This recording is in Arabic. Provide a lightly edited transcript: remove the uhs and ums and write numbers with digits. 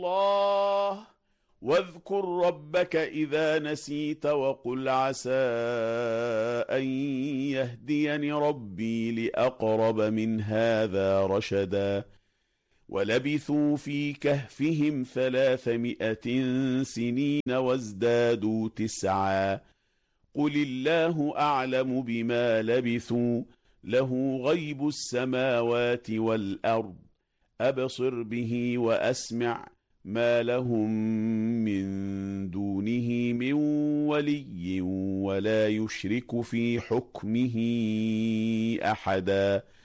الله واذكر ربك إذا نسيت وقل عسى أن يهديني ربي لأقرب من هذا رشدا ولبثوا في كهفهم 300 سنين وازدادوا 9 قل الله أعلم بما لبثوا له غيب السماوات والأرض أبصر به وأسمع ما لهم من دونه من ولي ولا يشرك في حكمه أحدا